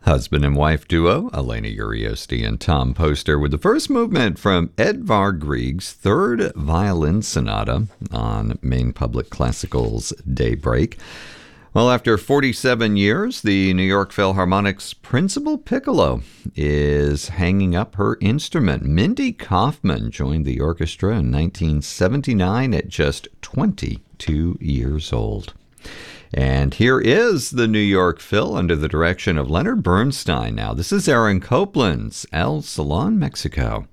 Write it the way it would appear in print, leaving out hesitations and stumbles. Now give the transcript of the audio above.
Husband and wife duo, Elena Uriosti and Tom Poster, with the first movement from Edvard Grieg's Third Violin Sonata on Maine Public Classical's Daybreak. Well, after 47 years, the New York Philharmonic's principal piccolo is hanging up her instrument. Mindy Kaufman joined the orchestra in 1979 at just 22 years old. And here is the New York Phil under the direction of Leonard Bernstein. Now, this is Aaron Copland's El Salon, Mexico.